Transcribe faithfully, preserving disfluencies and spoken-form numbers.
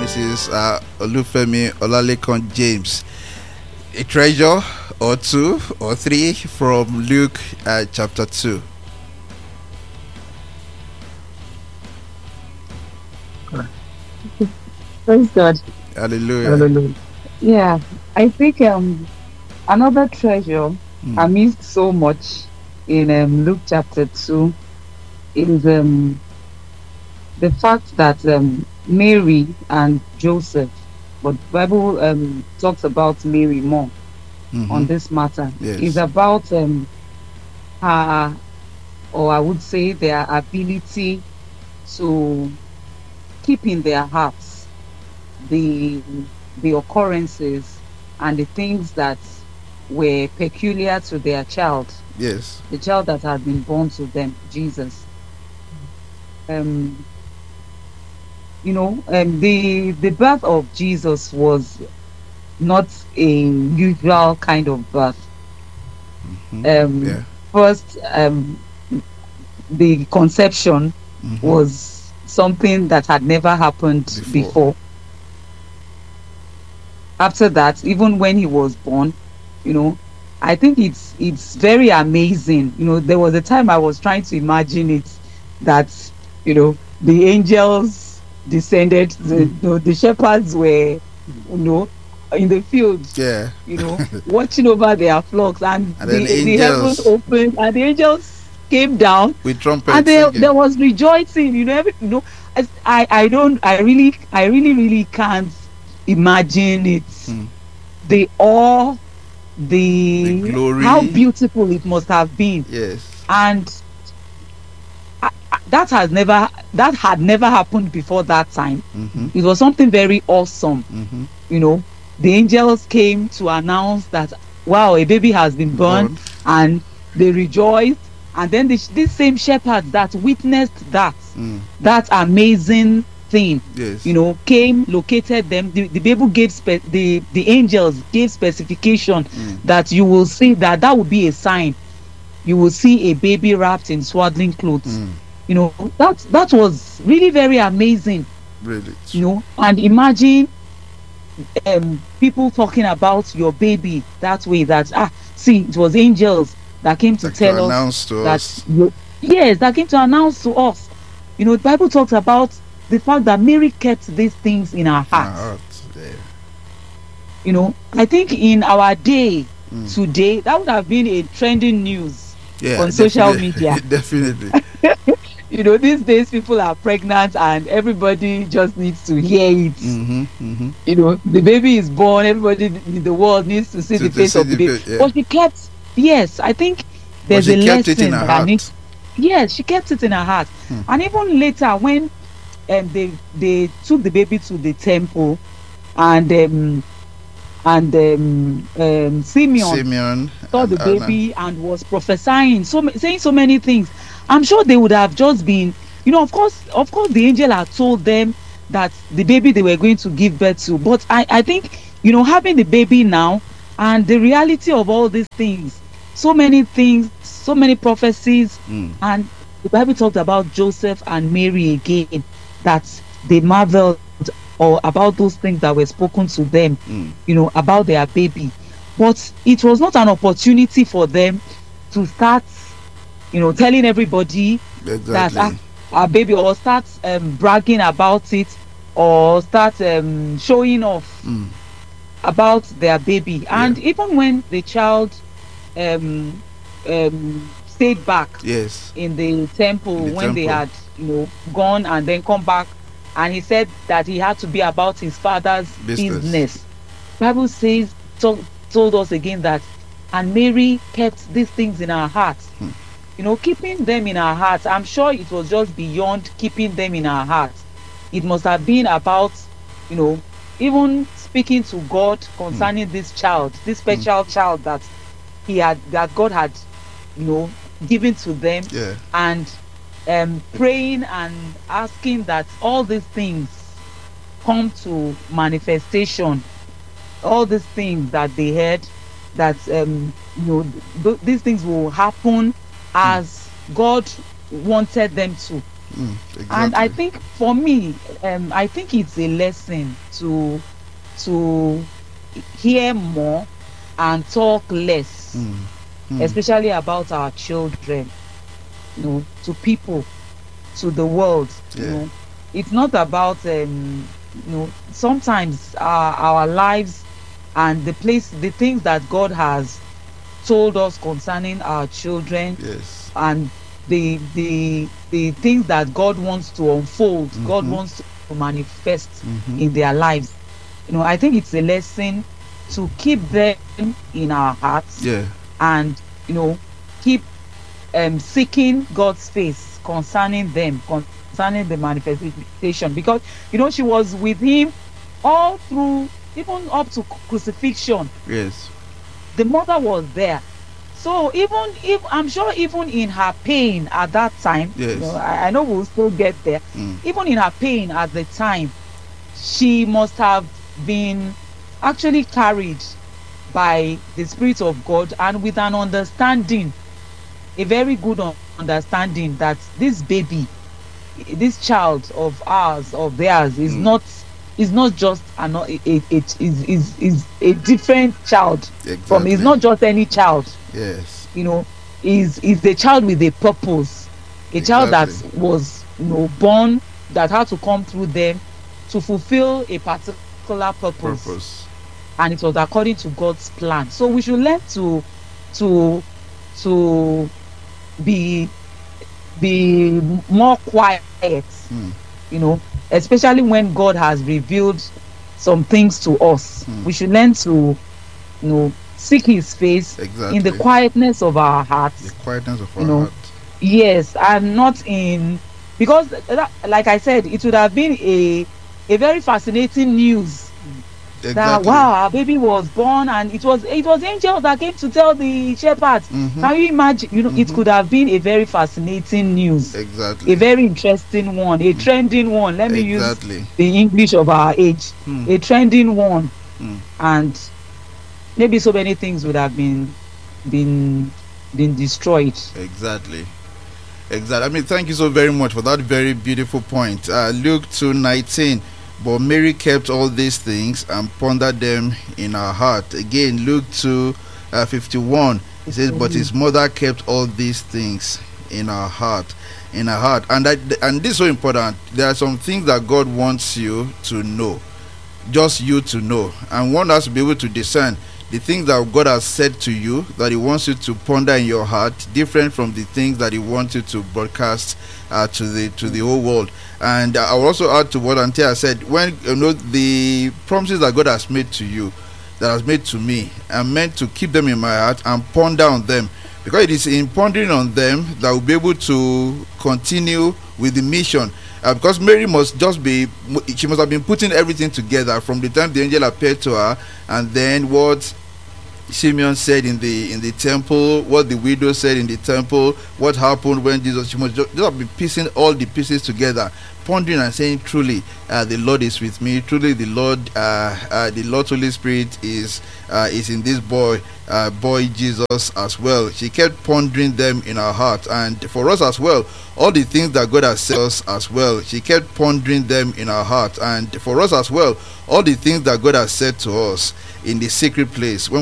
Missus Uh, Olufemi Olalekan James. A treasure or two or three from Luke uh, chapter two. Praise God. Hallelujah. Hallelujah. Yeah, I think um another treasure Mm. I missed so much in um, Luke chapter two is um the fact that um Mary and Joseph, but Bible um talks about Mary more on Mhm. this matter. Is Yes. about um her, or I would say their ability to keep in their hearts the the occurrences and the things that were peculiar to their child, Yes. the child that had been born to them, Jesus. Um, you know, um, the the birth of Jesus was not a usual kind of birth. Mhm. Um, Yeah. first, um, the conception Mhm. was something that had never happened Before. before. After that, even when he was born, you know, I think it's it's very amazing. You know, there was a time I was trying to imagine it, that you know the angels descended, the the, the shepherds were, you know, in the fields, Yeah. you know, watching over their flocks, and And then the the heavens angels opened and the angels came down, with and trumpets there singing. there was rejoicing. You know, every, you know, as I I don't I really I really really can't imagine it, Mm. the awe, The the how glory. beautiful it must have been. Yes. And I, I- that has never that had never happened before that time. Mhm. It was something very awesome. Mhm. You know, the angels came to announce that, wow, a baby has been born, Born. and they rejoiced. And then the, these same shepherds that witnessed that Mm. that amazing thing, Yes. you know, came, located them. The, the Bible gave spe- the the angels gave specification Mm. that you will see that that will be a sign. You will see a baby wrapped in swaddling clothes. Mm. You know, that that was really very amazing. Really. You know, and imagine um people talking about your baby that way. That ah, see, it was angels that came to Like to tell us announce to that us. you, yes, that came to announce to us. You know, the Bible talks about the fact that Mary kept these things in her In our heart. hearts. Yeah. You know, I think in our day Mm. today, that would have been a trending news Yeah. on social Definitely. media. Definitely. You know, these days people are pregnant and everybody just needs to hear it. Mhm. Mhm. You know, the baby is born, everybody in the world needs to see To, the to face see of the the baby. fa- yeah. But she kept, yes, I think But there's she a kept it in lesson her that needs, heart. yes, she kept it in her heart. Hmm. And even later when um, they they took the baby to the temple, and um, and um, um, Simeon Simeon saw and the Anna. baby and was prophesying, so ma- saying so many things. I'm sure they would have just been, you know, of course, of course, the angel had told them that the baby they were going to give birth to. But I, I think, you know, having the baby now and the reality of all these things, so many things, so many prophecies, Mm. and the Bible talked about Joseph and Mary again, that they marveled or about those things that were spoken to them, Mm. you know, about their baby. But it was not an opportunity for them to start, you know, telling everybody that ah, Exactly. our baby, or start um, bragging about it, or start um, showing off Mm. about their baby. And Yeah. even when the child um, um, stayed back Yes. in the temple, In the when they temple. had, you know, gone and then come back, and he said that he had to be about his father's Business. business. Bible says, told, told us again that, and Mary kept these things in her heart. Hmm. You know, keeping them in her heart, I'm sure it was just beyond keeping them in her heart. It must have been about, you know, even speaking to God concerning this child, this special child that he had, that God had, you know, given to them, Yeah. and um, praying and asking that all these things come to manifestation. All these things that they heard, that um, you know, th- these things will happen as God wanted them to. Mm, exactly. And I think for me, um, I think it's a lesson to to hear more and talk less, Mm, mm, especially about our children, you know, to people, to the world. You yeah. know, it's not about um, you know, sometimes our our lives and the place, the things that God has told us concerning our children, Yes. and the the the things that God wants to unfold, God Mhm. wants to manifest Mhm. in their lives. You know, I think it's a lesson to keep them in our hearts, Yeah. and you know, keep um seeking God's face concerning them, concerning the manifestation, because you know she was with him all through, even up to crucifixion. Yes. The mother was there. So even if I'm sure, even in her pain at that time, you know, Yes. I, I know we'll still get there. Mm. Even in her pain at the time, she must have been actually carried by the Spirit of God, and with an understanding, a very good un- understanding, that this baby, this child of ours, of theirs, is Mm. not is not just an a, a, a, is, is is a different child from, is Exactly. not just any child, Yes. you know, is is a child with a purpose, a child that Exactly. was, you know, born, that had to come through them to fulfill a particular purpose, Purpose. and it was according to God's plan. So we should learn to to to be be more quiet, Mm. you know, especially when God has revealed some things to us. Mm. We should learn to, you know, seek his face Exactly. in the quietness of our The hearts, quietness of you our know. heart. Yes, and not in, because that, like I said, it would have been a a very fascinating news that Exactly. wow, our baby was born, and it was it was angels that came to tell the shepherds. Mhm. Can you imagine? You know, it Mhm. could have been a very fascinating news, Exactly. a very interesting one, a trending one. Let me use Exactly. the English of our age, Mm. a trending one, Mm. and maybe so many things would have been been been destroyed. Exactly. Exactly. I mean, thank you so very much for that very beautiful point. Uh, Luke two nineteen. But Mary kept all these things and pondered them in her heart. Again, Luke two uh, fifty-one. It says, but his mother kept all these things in her heart. In her heart. And that, and this is so important. There are some things that God wants you to know. Just you to know. And one has to be able to discern the things that God has said to you, that he wants you to ponder in your heart, different from the things that he wants you to broadcast uh, to the to the whole world. And I will also add to what Antia said, when you know the promises that God has made to you, that has made to me, I'm meant to keep them in my heart and ponder on them, because it is in pondering on them that we'll be able to continue with the mission. Uh, because Mary must just be, she must have been putting everything together from the time the angel appeared to her, and then what Simeon said in the in the temple, what the widow said in the temple, what happened when Jesus, she must just, just have been piecing all the pieces together, pondering and saying, truly uh, the Lord is with me, truly the Lord uh, uh, the Lord's Holy Spirit is uh, is in this boy uh, boy Jesus as well. She kept pondering them in her heart. And for us as well, all the things that God has said us as well, she kept pondering them in her heart. And for us as well, all the things that God has said to us in the secret place, when